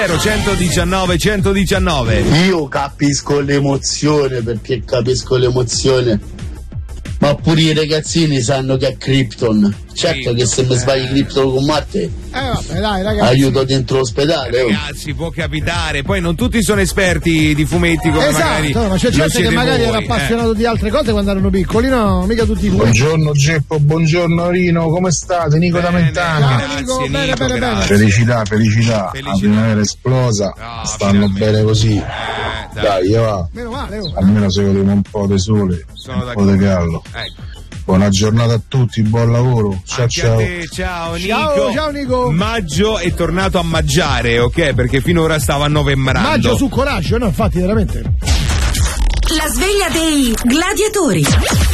119 119. Io capisco l'emozione, perché capisco l'emozione, ma pure i ragazzini sanno che è Krypton. Certo che se mi sbagli Krypton con Marte, vabbè, dai, ragazzi, aiuto dentro l'ospedale. Ragazzi, può capitare. Poi non tutti sono esperti di fumetti come esatto, magari. Ma c'è gente che magari era appassionato di altre cose quando erano piccoli, no? Mica tutti voi. Buongiorno Geppo, buongiorno Rino, come state? Nico da Mentana. Ciao Nico, bene. Felicità. La primavera è esplosa, stanno bene così. Dai, va. Meno male, almeno se volevo un po' di sole, un po' di callo. Buona giornata a tutti, buon lavoro. Ciao. Ciao Nico. Ciao Nico. Maggio è tornato a mangiare, ok? Perché finora stava novembrando. Maggio su coraggio, no? Infatti, veramente. La sveglia dei gladiatori.